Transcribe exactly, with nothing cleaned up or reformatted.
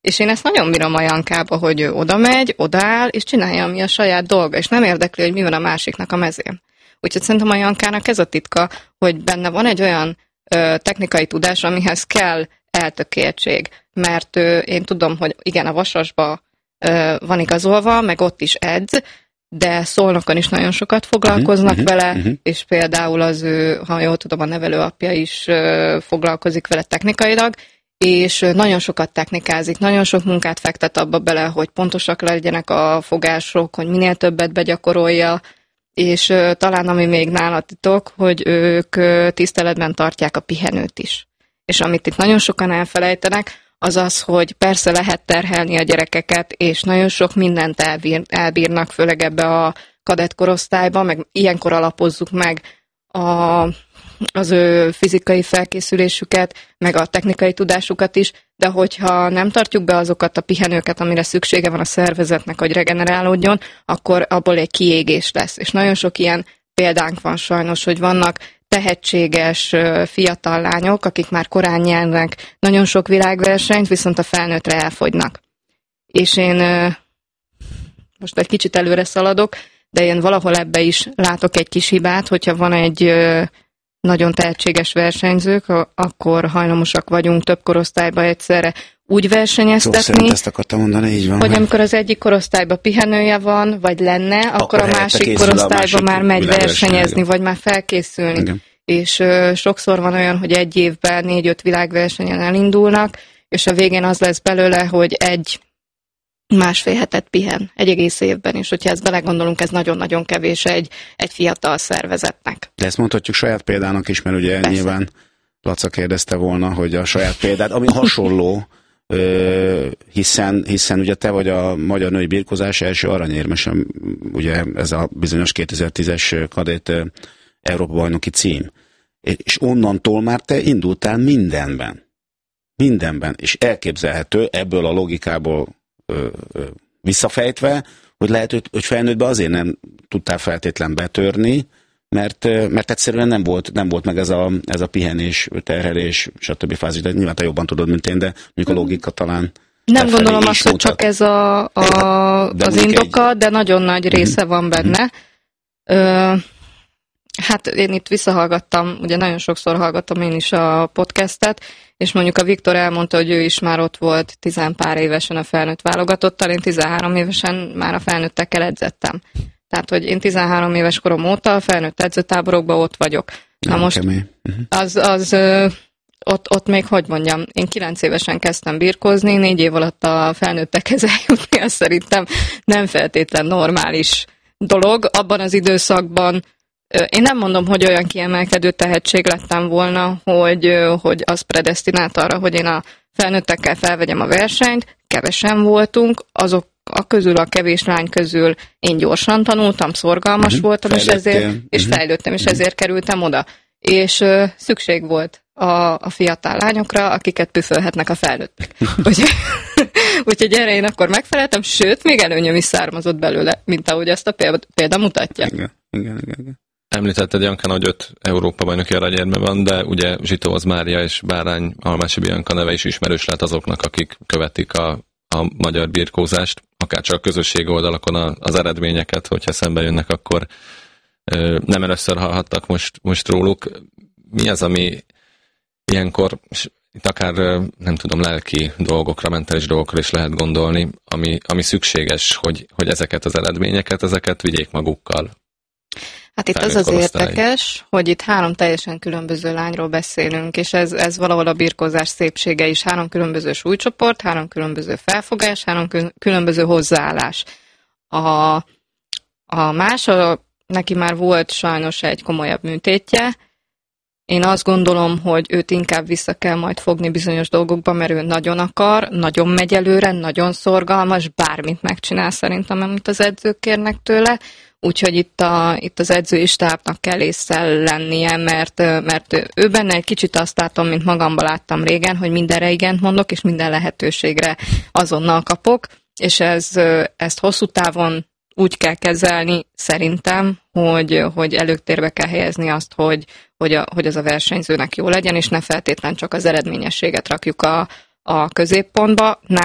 És én ezt nagyon bírom a Jankába, hogy ő oda megy, odaáll, és csinálja, ami a saját dolga, és nem érdekli, hogy mi van a másiknak a mezén. Úgyhogy szerintem a Jankának ez a titka, hogy benne van egy olyan ö, technikai tudás, amihez kell eltökéltség. Mert ö, én tudom, hogy igen, a Vasasba ö, van igazolva, meg ott is edz, de Szolnokon is nagyon sokat foglalkoznak uh-huh, vele, uh-huh. és például az ő, ha jól tudom, a nevelőapja is ö, foglalkozik vele technikailag, és nagyon sokat technikázik, nagyon sok munkát fektet abba bele, hogy pontosak legyenek a fogások, hogy minél többet begyakorolja, és uh, talán ami még nála titok, hogy ők uh, tiszteletben tartják a pihenőt is. És amit itt nagyon sokan elfelejtenek, az az, hogy persze lehet terhelni a gyerekeket, és nagyon sok mindent elbír, elbírnak, főleg ebbe a kadett korosztályba, meg ilyenkor alapozzuk meg a, az ő fizikai felkészülésüket, meg a technikai tudásukat is, de hogyha nem tartjuk be azokat a pihenőket, amire szüksége van a szervezetnek, hogy regenerálódjon, akkor abból egy kiégés lesz. És nagyon sok ilyen példánk van sajnos, hogy vannak tehetséges fiatal lányok, akik már korán nyernek nagyon sok világversenyt, viszont a felnőttre elfogynak. És én most egy kicsit előre szaladok, de én valahol ebbe is látok egy kis hibát, hogyha van egy nagyon tehetséges versenyzők, akkor hajlamosak vagyunk több korosztályba egyszerre úgy versenyeztetni, ezt akartam mondani, így van, hogy amikor az egyik korosztályban pihenője van, vagy lenne, akkor, akkor a másik korosztályban már megy versenyezni, vagy már felkészülni. Igen. És uh, sokszor van olyan, hogy egy évben négy-öt világversenyen elindulnak, és a végén az lesz belőle, hogy egy másfél hetet pihen, egy egész évben, és hogyha ezt belegondolunk, ez nagyon-nagyon kevés egy, egy fiatal szervezetnek. De ezt mondhatjuk saját példának is, mert ugye Persze. nyilván Laca kérdezte volna, hogy a saját példát, ami hasonló, Ö, hiszen, hiszen ugye te vagy a magyar női birkózás első aranyérmese, ugye ez a bizonyos kétezer-tízes kadett Európa-bajnoki cím. És onnantól már te indultál mindenben. Mindenben. És elképzelhető ebből a logikából ö, ö, visszafejtve, hogy lehet, hogy, hogy felnőttben azért nem tudtál feltétlen betörni, mert, mert egyszerűen nem volt, nem volt meg ez a, ez a pihenés, terhelés, stb. Fázis, de nyilván te jobban tudod, mint én, de mondjuk a logika talán... Nem gondolom azt, hogy csak ez a, a, az indoka, egy... de nagyon nagy része uh-huh. van benne. Uh-huh. Ö, hát én itt visszahallgattam, ugye nagyon sokszor hallgattam én is a podcastet, és mondjuk a Viktor elmondta, hogy ő is már ott volt tizenpár évesen a felnőtt válogatottal, én tizenhárom évesen már a felnőttekkel edzettem. Tehát, hogy én tizenhárom éves korom óta a felnőtt edzőtáborokban ott vagyok. Na Nem most uh-huh. az, az ö, ott, ott még, hogy mondjam, én kilenc évesen kezdtem birkózni, négy év alatt a felnőttekhez eljutni, az szerintem nem feltétlen normális dolog. Abban az időszakban ö, én nem mondom, hogy olyan kiemelkedő tehetség lettem volna, hogy, ö, hogy az predesztinált arra, hogy én a felnőttekkel felvegyem a versenyt, kevesen voltunk, azok a közül, a kevés lány közül én gyorsan tanultam, szorgalmas uh-huh. voltam, és, ezért, és uh-huh. fejlődtem, és uh-huh. ezért kerültem oda. És uh, szükség volt a, a fiatal lányokra, akiket püfölhetnek a felnőttek. Úgyhogy, úgyhogy erre én akkor megfeleltem, sőt, még előnyöm is származott belőle, mint ahogy ezt a példa, példa mutatja. Igen, igen, igen. igen. Említetted, Janka, hogy öt Európa-bajnoki aranyérme van, de ugye Zsitóhoz Mária és Bárány Almási Bianca neve is ismerős lett azoknak, akik követik a a magyar birkózást, akárcsak a közösség oldalakon az eredményeket, hogyha szembe jönnek, akkor nem először hallhattak most, most róluk. Mi az, ami ilyenkor, itt akár nem tudom, lelki dolgokra, mentális dolgokra is lehet gondolni, ami, ami szükséges, hogy, hogy ezeket az eredményeket, ezeket vigyék magukkal? Hát itt az az érdekes, hogy itt három teljesen különböző lányról beszélünk, és ez, ez valahol a birkózás szépsége is. Három különböző súlycsoport, három különböző felfogás, három különböző hozzáállás. A, a más, a, neki már volt sajnos egy komolyabb műtétje. Én azt gondolom, hogy őt inkább vissza kell majd fogni bizonyos dolgokba, mert ő nagyon akar, nagyon megy előre, nagyon szorgalmas, bármit megcsinál szerintem, amit az edzők kérnek tőle. Úgyhogy itt, a, itt az edzői stábnak kell észre lennie, mert, mert ő benne egy kicsit azt látom, mint magamban láttam régen, hogy mindenre igent mondok, és minden lehetőségre azonnal kapok, és ez, ezt hosszú távon úgy kell kezelni szerintem, hogy, hogy előtérbe kell helyezni azt, hogy, hogy, a, hogy az a versenyzőnek jó legyen, és ne feltétlen csak az eredményességet rakjuk a, a középpontba.